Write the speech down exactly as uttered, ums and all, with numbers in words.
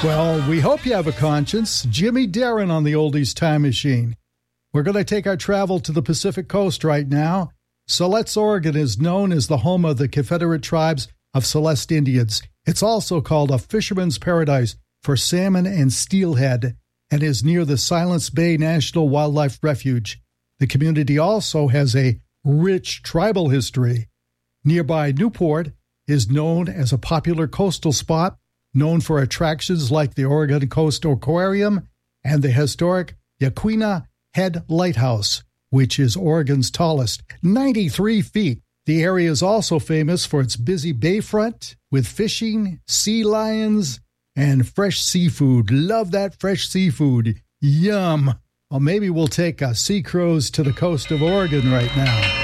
Well, we hope you have a conscience. Jimmy Darren on the Oldies Time Machine. We're going to take our travel to the Pacific Coast right now. Celeste, Oregon is known as the home of the Confederate tribes of Celeste Indians. It's also called a fisherman's paradise for salmon and steelhead and is near the Silence Bay National Wildlife Refuge. The community also has a rich tribal history. Nearby Newport is known as a popular coastal spot, known for attractions like the Oregon Coast Aquarium and the historic Yaquina Head Lighthouse, which is Oregon's tallest, ninety-three feet. The area is also famous for its busy bayfront with fishing, sea lions, and fresh seafood. Love that fresh seafood. Yum. Well, maybe we'll take a sea cruise to the coast of Oregon right now.